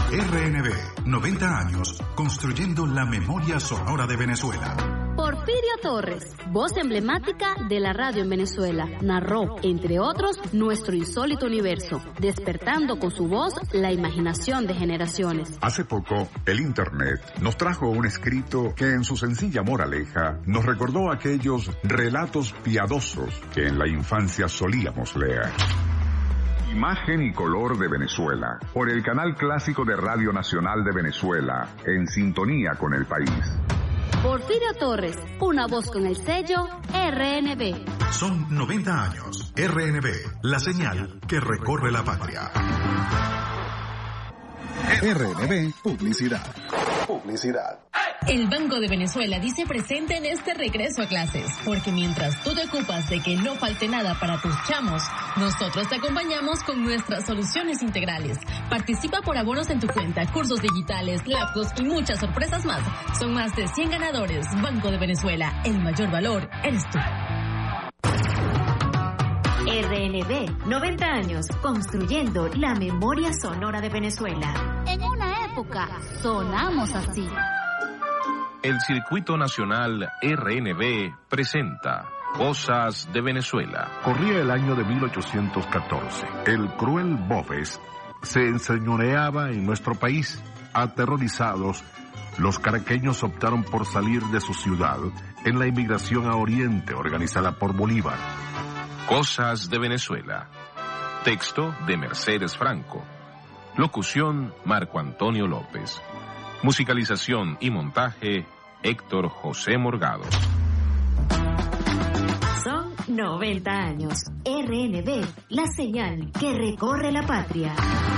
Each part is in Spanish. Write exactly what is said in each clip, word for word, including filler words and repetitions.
R N B, noventa años, construyendo la memoria sonora de Venezuela. Porfirio Torres, voz emblemática de la radio en Venezuela, narró, entre otros, nuestro insólito universo, despertando con su voz la imaginación de generaciones. Hace poco, el Internet nos trajo un escrito que en su sencilla moraleja nos recordó aquellos relatos piadosos que en la infancia solíamos leer. Imagen y color de Venezuela, por el canal clásico de Radio Nacional de Venezuela, en sintonía con el país. Porfirio Torres, una voz con el sello R N B. Son noventa años. R N B, la señal que recorre la patria. R N B Publicidad. Publicidad. El Banco de Venezuela dice presente en este regreso a clases, porque mientras tú te ocupas de que no falte nada para tus chamos, nosotros te acompañamos con nuestras soluciones integrales. Participa por abonos en tu cuenta, cursos digitales, laptops y muchas sorpresas más. Son más de cien ganadores. Banco de Venezuela, el mayor valor eres tú. R N B, noventa años, construyendo la memoria sonora de Venezuela. En una época, sonamos así. El Circuito Nacional R N B presenta Cosas de Venezuela. Corría el año de mil ochocientos catorce. El cruel Boves se enseñoreaba en nuestro país. Aterrorizados, los caraqueños optaron por salir de su ciudad en la inmigración a Oriente organizada por Bolívar. Cosas de Venezuela. Texto de Mercedes Franco. Locución Marco Antonio López. Musicalización y montaje Héctor José Morgado. Son noventa años. R N B, la señal que recorre la patria.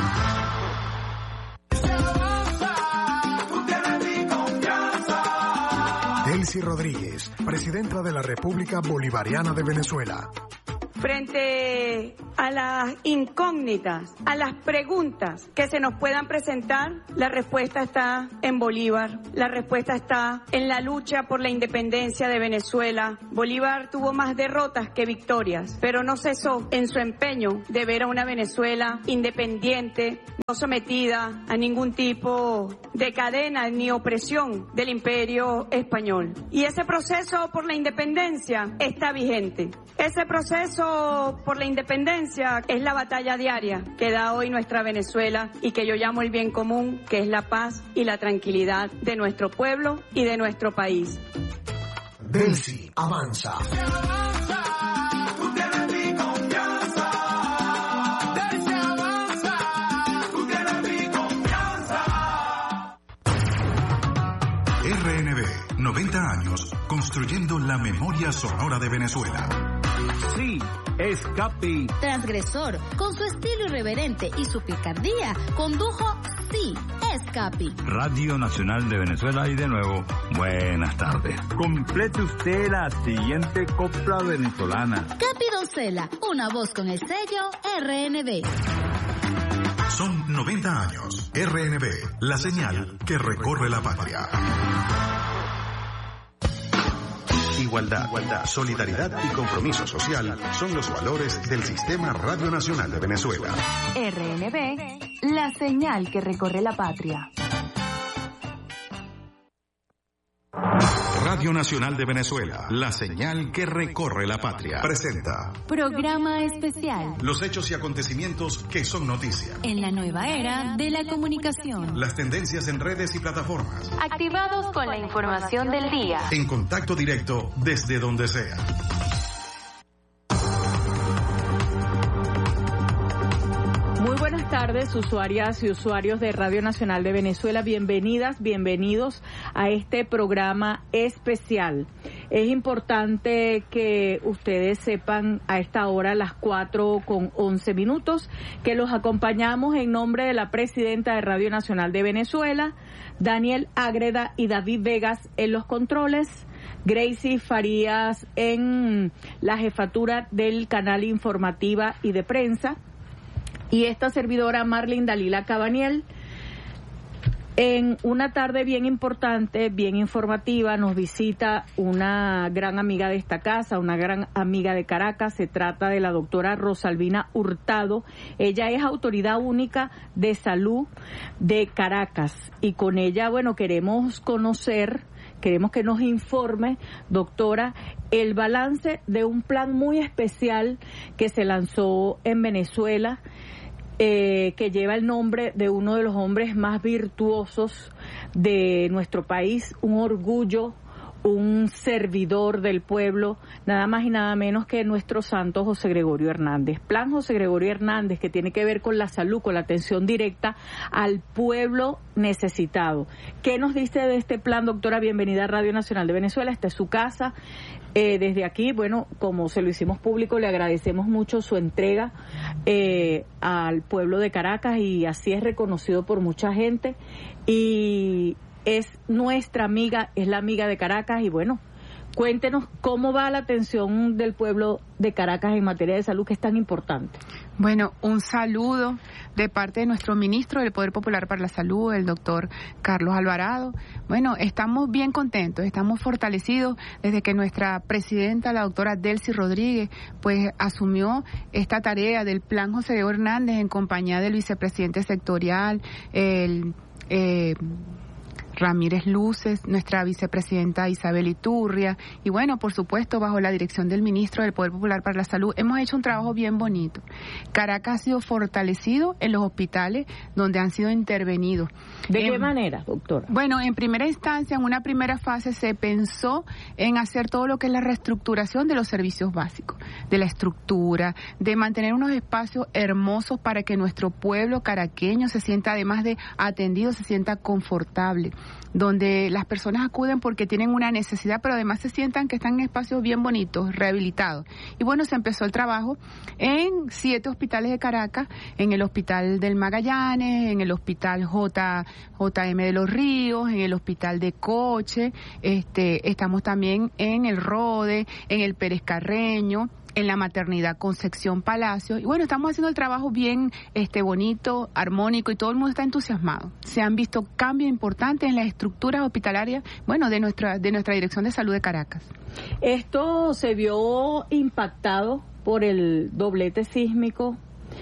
Delcy Rodríguez, presidenta de la República Bolivariana de Venezuela. Frente a las incógnitas, a las preguntas que se nos puedan presentar, la respuesta está en Bolívar, la respuesta está en la lucha por la independencia de Venezuela. Bolívar tuvo más derrotas que victorias, pero no cesó en su empeño de ver a una Venezuela independiente, no sometida a ningún tipo de cadena ni opresión del imperio español. Y ese proceso por la independencia está vigente. Ese proceso por la independencia es la batalla diaria que da hoy nuestra Venezuela y que yo llamo el bien común, que es la paz y la tranquilidad de nuestro pueblo y de nuestro país. Delcy avanza. R N B, noventa años, construyendo la memoria sonora de Venezuela. Sí, es Capi. Transgresor, con su estilo irreverente y su picardía, condujo Sí, es Capi. Radio Nacional de Venezuela y de nuevo, buenas tardes. Complete usted la siguiente copla venezolana. Capi Doncella, una voz con el sello R N B. Son noventa años. R N B, la señal que recorre la patria. Igualdad, igualdad, solidaridad y compromiso social son los valores del Sistema Radio Nacional de Venezuela. R N B, la señal que recorre la patria. Radio Nacional de Venezuela, la señal que recorre la patria. Presenta Programa especial. Los hechos y acontecimientos que son noticia. En la nueva era de la comunicación. Las tendencias en redes y plataformas. Activados con la información del día. En contacto directo desde donde sea. Muy buenas tardes, usuarias y usuarios de Radio Nacional de Venezuela. Bienvenidas, bienvenidos a este programa especial. Es importante que ustedes sepan a esta hora, las cuatro con once minutos, que los acompañamos en nombre de la presidenta de Radio Nacional de Venezuela, Daniel Ágreda, y David Vegas en los controles, Gracie Farías en la jefatura del canal informativa y de prensa, y esta servidora Marlene Dalila Cabaniel En una tarde bien importante, bien informativa, nos visita una gran amiga de esta casa, una gran amiga de Caracas. Se trata de la doctora Rosalvina Hurtado. Ella es autoridad única de salud de Caracas y con ella, bueno, queremos conocer, queremos que nos informe, doctora, el balance de un plan muy especial que se lanzó en Venezuela, Eh, que lleva el nombre de uno de los hombres más virtuosos de nuestro país, un orgullo, un servidor del pueblo, nada más y nada menos que nuestro santo José Gregorio Hernández. Plan José Gregorio Hernández, que tiene que ver con la salud, con la atención directa al pueblo necesitado. ¿Qué nos dice de este plan, doctora? Bienvenida a Radio Nacional de Venezuela, esta es su casa. Eh, desde aquí, bueno, como se lo hicimos público, le agradecemos mucho su entrega eh, al pueblo de Caracas y así es reconocido por mucha gente y es nuestra amiga, es la amiga de Caracas y bueno, cuéntenos cómo va la atención del pueblo de Caracas en materia de salud, que es tan importante. Bueno, un saludo de parte de nuestro ministro del Poder Popular para la Salud, el doctor Carlos Alvarado. Bueno, estamos bien contentos, estamos fortalecidos desde que nuestra presidenta, la doctora Delcy Rodríguez, pues asumió esta tarea del Plan José Gregorio Hernández en compañía del vicepresidente sectorial, el... Eh, Ramírez Luces, nuestra vicepresidenta Isabel Iturria, y bueno, por supuesto, bajo la dirección del ministro del Poder Popular para la Salud, hemos hecho un trabajo bien bonito. Caracas ha sido fortalecido en los hospitales donde han sido intervenidos. ¿De en, qué manera, doctora? Bueno, en primera instancia, en una primera fase, se pensó en hacer todo lo que es la reestructuración de los servicios básicos, de la estructura, de mantener unos espacios hermosos para que nuestro pueblo caraqueño se sienta, además de atendido, se sienta confortable, donde las personas acuden porque tienen una necesidad, pero además se sientan que están en espacios bien bonitos, rehabilitados. Y bueno, se empezó el trabajo en siete hospitales de Caracas, en el Hospital del Magallanes, en el Hospital J, J.M. de los Ríos, en el Hospital de Coche, este, estamos también en el Rode, en el Pérez Carreño, en la maternidad Concepción Palacio, y bueno, estamos haciendo el trabajo bien este bonito, armónico, y todo el mundo está entusiasmado. Se han visto cambios importantes en las estructuras hospitalarias, bueno, de nuestra de nuestra Dirección de Salud de Caracas. Esto se vio impactado por el doblete sísmico,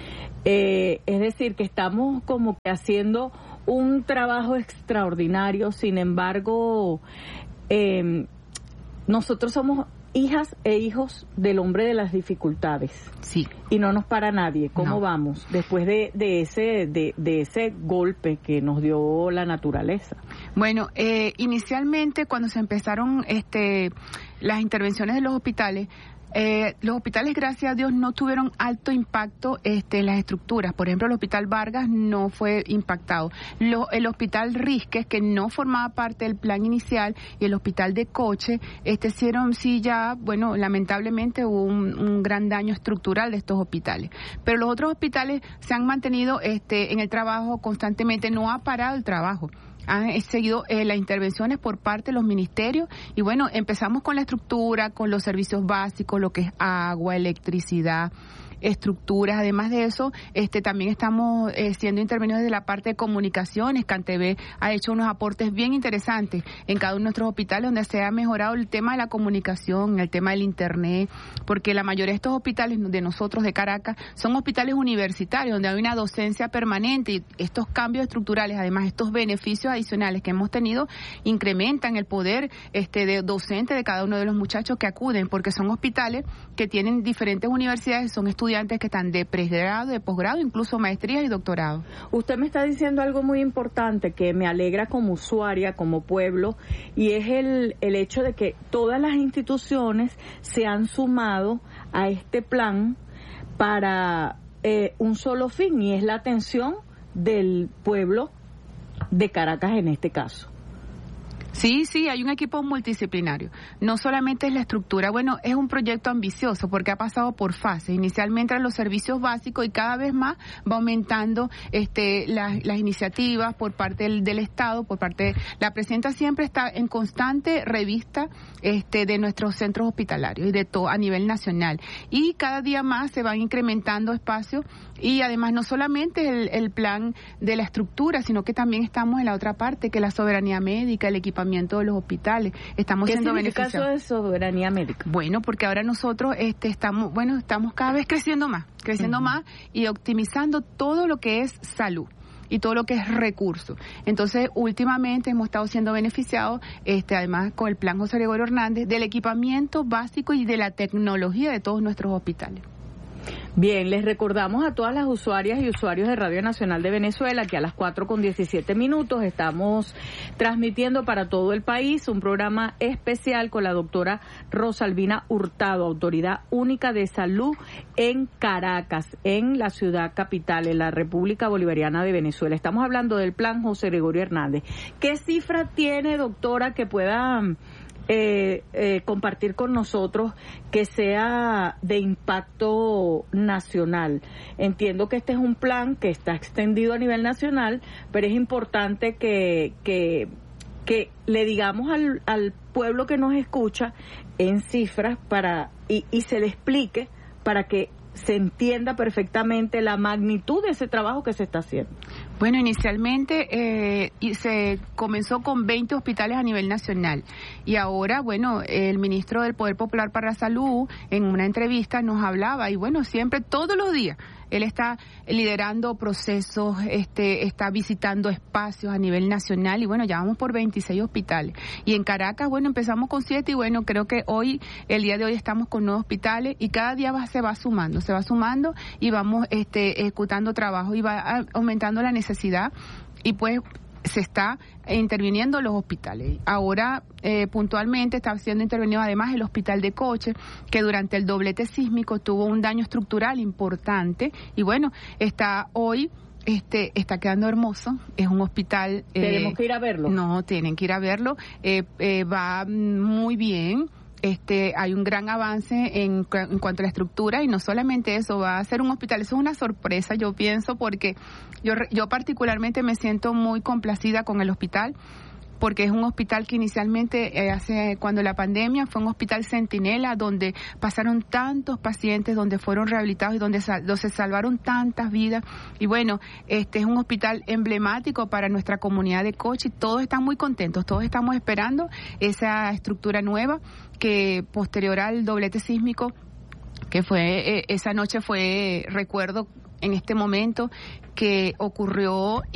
eh, es decir, que estamos como que haciendo un trabajo extraordinario, sin embargo, eh, nosotros somos hijas e hijos del hombre de las dificultades. Sí. Y no nos para nadie. ¿Cómo no. vamos después de, de ese de, de ese golpe que nos dio la naturaleza? Bueno, eh, inicialmente cuando se empezaron este las intervenciones de los hospitales, Eh, los hospitales, gracias a Dios, no tuvieron alto impacto este, en las estructuras. Por ejemplo, el Hospital Vargas no fue impactado. Lo, el Hospital Risques, que no formaba parte del plan inicial, y el Hospital de Coche, este, hicieron, sí, ya, bueno, lamentablemente hubo un, un gran daño estructural de estos hospitales. Pero los otros hospitales se han mantenido este, en el trabajo constantemente, no ha parado el trabajo. Han seguido eh, las intervenciones por parte de los ministerios y bueno, empezamos con la estructura, con los servicios básicos, lo que es agua, electricidad, estructuras. Además de eso, este también estamos eh, siendo intervenidos desde la parte de comunicaciones. CanTV ha hecho unos aportes bien interesantes en cada uno de nuestros hospitales donde se ha mejorado el tema de la comunicación, el tema del internet, porque la mayoría de estos hospitales de nosotros de Caracas son hospitales universitarios donde hay una docencia permanente y estos cambios estructurales, además estos beneficios adicionales que hemos tenido, incrementan el poder este de docente de cada uno de los muchachos que acuden, porque son hospitales que tienen diferentes universidades, son estudiantes estudiantes que están de pregrado, de posgrado, incluso maestría y doctorado. Usted me está diciendo algo muy importante que me alegra como usuaria, como pueblo, y es el, el hecho de que todas las instituciones se han sumado a este plan para eh, un solo fin, y es la atención del pueblo de Caracas en este caso. Sí, sí, hay un equipo multidisciplinario. No solamente es la estructura, bueno, es un proyecto ambicioso porque ha pasado por fases. Inicialmente eran los servicios básicos y cada vez más va aumentando este, las, las iniciativas por parte del, del Estado, por parte de la presidenta siempre está en constante revista este, de nuestros centros hospitalarios y de todo a nivel nacional. Y cada día más se van incrementando espacios y además no solamente el, el plan de la estructura, sino que también estamos en la otra parte, que es la soberanía médica, el equipamiento de los hospitales. Estamos siendo beneficiados. ¿Qué significa eso de soberanía médica? Bueno, porque ahora nosotros este, estamos, bueno, estamos cada vez creciendo más, creciendo uh-huh. más y optimizando todo lo que es salud y todo lo que es recurso. Entonces, últimamente hemos estado siendo beneficiados, este, además con el plan José Gregorio Hernández, del equipamiento básico y de la tecnología de todos nuestros hospitales. Bien, les recordamos a todas las usuarias y usuarios de Radio Nacional de Venezuela que a las cuatro con diecisiete minutos estamos transmitiendo para todo el país un programa especial con la doctora Rosalvina Hurtado, Autoridad Única de Salud en Caracas, en la ciudad capital, en la República Bolivariana de Venezuela. Estamos hablando del plan José Gregorio Hernández. ¿Qué cifra tiene, doctora, que pueda Eh, eh, compartir con nosotros que sea de impacto nacional? Entiendo que este es un plan que está extendido a nivel nacional, pero es importante que que, que le digamos al, al pueblo que nos escucha en cifras para y, y se le explique para que se entienda perfectamente la magnitud de ese trabajo que se está haciendo. Bueno, inicialmente eh, y se comenzó con veinte hospitales a nivel nacional y ahora, bueno, el ministro del Poder Popular para la Salud en una entrevista nos hablaba y bueno, siempre, todos los días, él está liderando procesos, este, está visitando espacios a nivel nacional y bueno, ya vamos por veintiséis hospitales. Y en Caracas, bueno, empezamos con siete y bueno, creo que hoy, el día de hoy estamos con nueve hospitales y cada día va, se va sumando, se va sumando y vamos este, ejecutando trabajo y va aumentando la necesidad y pues se está interviniendo los hospitales. Ahora, eh, puntualmente, está siendo intervenido además el hospital de Coche, que durante el doblete sísmico tuvo un daño estructural importante y bueno, está hoy... Este está quedando hermoso, es un hospital... ¿Tenemos eh, que ir a verlo? No, tienen que ir a verlo, eh, eh, va muy bien. Este, hay un gran avance en, en cuanto a la estructura y no solamente eso, va a ser un hospital, eso es una sorpresa, yo pienso, porque yo, yo particularmente me siento muy complacida con el hospital, porque es un hospital que inicialmente, eh, hace cuando la pandemia, fue un hospital centinela donde pasaron tantos pacientes, donde fueron rehabilitados y donde, sal, donde se salvaron tantas vidas. Y bueno, este es un hospital emblemático para nuestra comunidad de Coche. Todos están muy contentos, todos estamos esperando esa estructura nueva que posterior al doblete sísmico, que fue, eh, esa noche fue, recuerdo en este momento, que ocurrió